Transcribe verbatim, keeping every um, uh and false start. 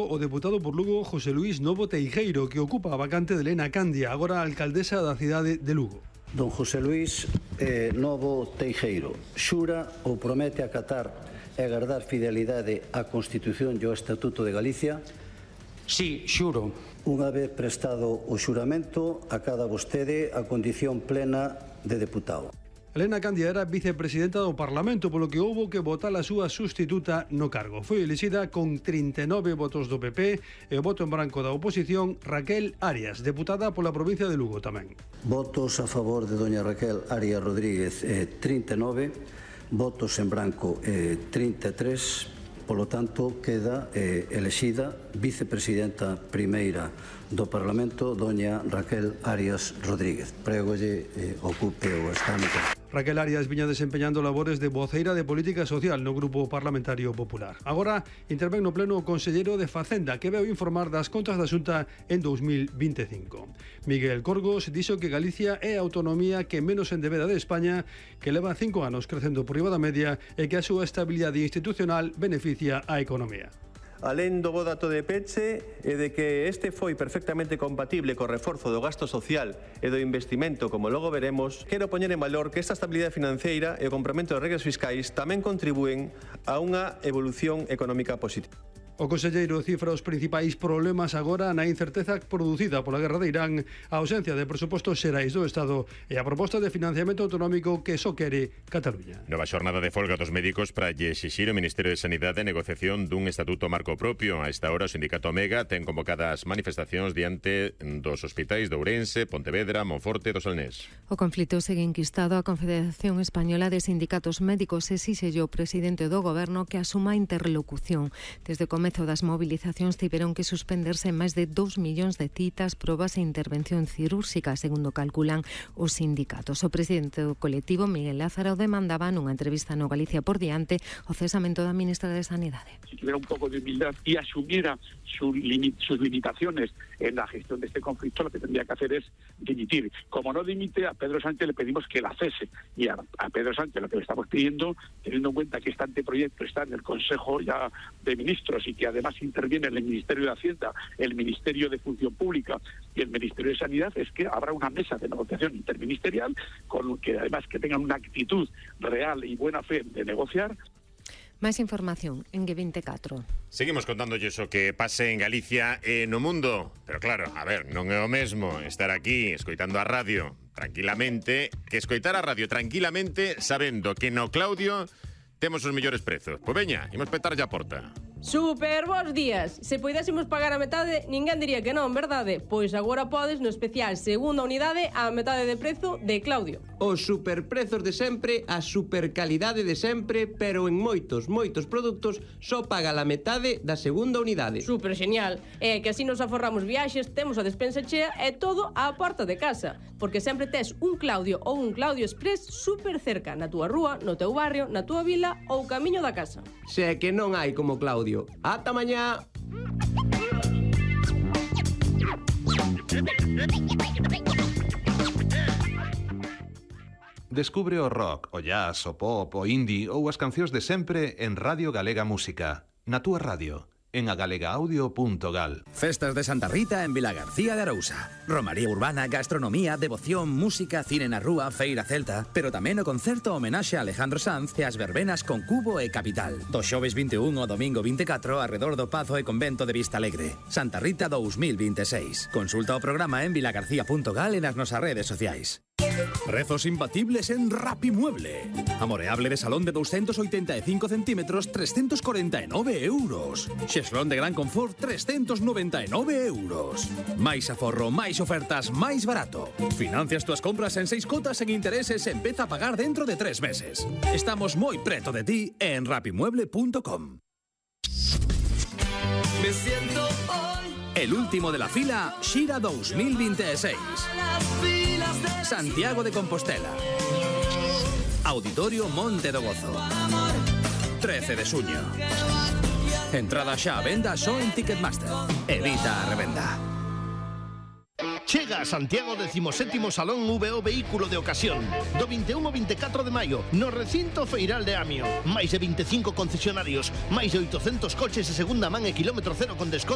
o deputado por Lugo José Luís Novo Teijeiro, que ocupa a vacante de Elena Candia, agora alcaldesa da cidade de Lugo. Don José Luís eh, Novo Teijeiro, xura ou promete acatar e guardar fidelidade á Constitución e ao Estatuto de Galicia? Sí, xuro. Unha vez prestado o xuramento, acada vostede a condición plena de deputado. Elena Candia era vicepresidenta do Parlamento, polo que houbo que votar a súa sustituta no cargo. Foi elixida con trinta e nove votos do P P e o voto en branco da oposición Raquel Arias, deputada pola provincia de Lugo tamén. Votos a favor de doña Raquel Arias Rodríguez, eh, trinta e nove, votos en branco, eh, trinta e tres, polo tanto queda eh, elexida vicepresidenta primeira do Parlamento, doña Raquel Arias Rodríguez. Prégolle eh, ocupe o escano. Raquel Arias viña desempeñando labores de voceira de política social no Grupo Parlamentario Popular. Agora intervén no pleno o conselleiro de Facenda, que veu informar das contas da Xunta en dous mil vinte e cinco. Miguel Corgos dixo que Galicia é a autonomía que menos endebeda de España, que leva cinco anos crecendo por riba da media e que a súa estabilidade institucional beneficia a economía. Alén do bo dato de peche e de que este foi perfectamente compatible co reforzo do gasto social e do investimento, como logo veremos, quero poñer en valor que esta estabilidade financeira e o complemento das regras fiscais tamén contribúen a unha evolución económica positiva. O conselleiro cifra os principais problemas agora na incerteza producida pola guerra de Irán, a ausencia de presupostos xerais do Estado e a proposta de financiamento autonómico que só quere Cataluña. Nova xornada de folga dos médicos para lle exixir ao Ministerio de Sanidade a negociación dun estatuto marco propio. A esta hora o sindicato Omega ten convocadas manifestacións diante dos hospitais de Ourense, Pontevedra, Monforte e do Salnés. O conflito segue enquistado. A Confederación Española de Sindicatos Médicos exíxelle ao presidente do Goberno que asuma a interlocución. Desde o comezo das movilizacións tiveron que suspenderse máis de dous millóns de citas, probas e intervención cirúrxica, segundo calculan os sindicatos. O presidente do colectivo, Miguel Lázaro, demandaba nunha entrevista no Galicia por Diante o cesamento da ministra de Sanidade. Si tuviera un poco de humildad y asumiera su limit, sus limitaciones en la gestión de este conflicto, lo que tendría que hacer es dimitir. Como no dimite, a Pedro Sánchez le pedimos que la cese. Y a, a Pedro Sánchez lo que le estamos pidiendo, teniendo en cuenta que este anteproyecto está en el Consejo ya de Ministros y que además interviene el Ministerio de Hacienda, el Ministerio de Función Pública y el Ministerio de Sanidad, es que habrá una mesa de negociación interministerial con que además que tengan una actitud real y buena fe de negociar. Máis información en G veinticuatro. Seguimos contándolle o que pase en Galicia e no mundo. Pero claro, a ver, non é o mesmo estar aquí escoitando a radio tranquilamente que escoitar a radio tranquilamente sabendo que no Claudio temos os mellores prezos. Pois veña, imos petarlle a porta. Super bons días. Se poidésemos pagar a metade, ninguén diría que non, verdade? Pois agora podes no especial segunda unidade a metade de prezo de Claudio. Os superprezos de sempre, a supercalidade de sempre, pero en moitos, moitos produtos só paga a metade da segunda unidade. Super genial. É que así nos aforramos viaxes, temos a despensa chea e todo á porta de casa. Porque sempre tes un Claudio ou un Claudio Express super cerca, na túa rúa, no teu barrio, na túa vila ou camiño da casa. Se é que non hai como Claudio. Ata mañá. Descubre o rock, o jazz, o pop, o indie ou as cancións de sempre en Radio Galega Música. Na túa radio, en agalegaaudio punto gal. Festas de Santa Rita en Vilagarcía de Arousa. Romaría urbana, gastronomía, devoción, música, cine na rúa, feira celta, pero tamén o concerto homenaxe a Alejandro Sanz e as verbenas con Cubo e Capital. Do xoves vinte e un ao domingo vinte e catro arredor do Pazo e Convento de Vista Alegre. Santa Rita dous mil vinte e seis. Consulta o programa en vilagarcía punto gal e nas nosas redes sociais. Prezos imbatibles en Rapimueble. Amoreable de salón de doscientos ochenta y cinco centímetros, trescientos cuarenta y nueve euros. Xeslón de gran confort, trescientos noventa y nueve euros. Máis aforro, máis ofertas, máis barato. Financias túas compras en seis cotas en intereses e empeza a pagar dentro de tres meses. Estamos moi preto de ti en rapimueble punto com. Me siento hoy el último de la fila, Xira dos mil veintiséis. Santiago de Compostela. Auditorio Monte do Gozo. trece de suño. Entrada xa a venda só en Ticketmaster. Evita a revenda. Chega a Santiago decimoséptimo Salón V O Vehículo de Ocasión do vinte e un ao vinte e catro de maio no recinto feiral de Amio. Máis de vinte e cinco concesionarios, máis de oitocentos coches de segunda man e kilómetro cero con desconto